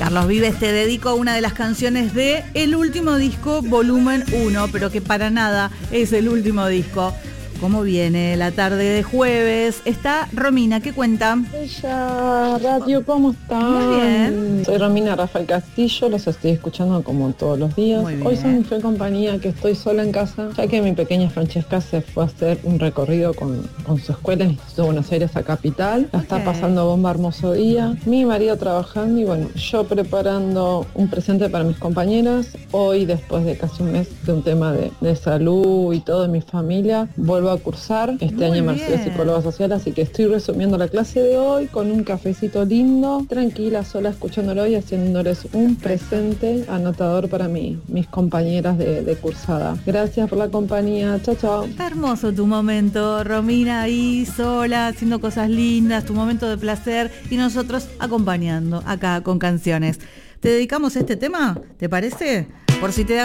Carlos Vives, te dedico una de las canciones de el último disco, volumen 1, pero que para nada es el último disco. ¿Cómo viene la tarde de jueves? Está Romina, ¿qué cuenta? Ella, Radio, ¿cómo están? Muy bien. Soy Romina Rafael Castillo, los estoy escuchando como todos los días. Muy bien. Hoy son mi fiel compañía, que estoy sola en casa, ya que mi pequeña Francesca se fue a hacer un recorrido con su escuela en el Instituto de Buenos Aires a Capital. La está pasando bomba, hermoso día. Mi marido trabajando y bueno, yo preparando un presente para mis compañeras. Hoy, después de casi un mes de un tema de salud y todo en mi familia, vuelvo a cursar este año Mercedes Psicóloga Social, así que estoy resumiendo la clase de hoy con un cafecito lindo, tranquila, sola, escuchándolo y haciéndoles un presente anotador para mis compañeras de cursada. Gracias por la compañía, chao, chao. Está hermoso tu momento, Romina, ahí sola, haciendo cosas lindas, tu momento de placer y nosotros acompañando acá con canciones. ¿Te dedicamos este tema? ¿Te parece? Por si te da